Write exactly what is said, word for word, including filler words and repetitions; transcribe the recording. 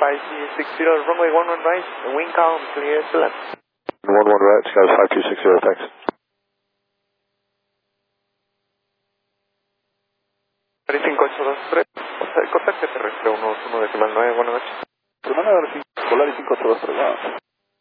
five two six zero, runway one one right, wind calm, clear to land. one one right, Sky five two six zero, thanks. cinco ocho dos tres, contacto terrestre uno uno decimal nueve, buenas noches. Semana de volar y cinco ocho dos tres, wow.